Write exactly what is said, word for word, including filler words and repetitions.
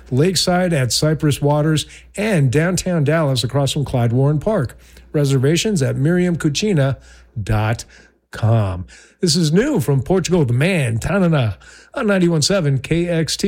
lakeside at Cypress Waters, and downtown Dallas across from Clyde Warren Park. Reservations at miriam cucina dot com. This is new from Portugal, the man, Tanana, on ninety-one point seven K X T.